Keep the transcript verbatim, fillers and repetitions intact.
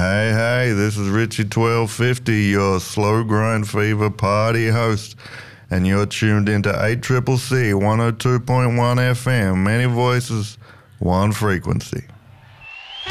Hey, hey, this is Richie twelve fifty, your Slow Grind Fever party host, and you're tuned into eight C C C one oh two point one F M, many voices, one frequency.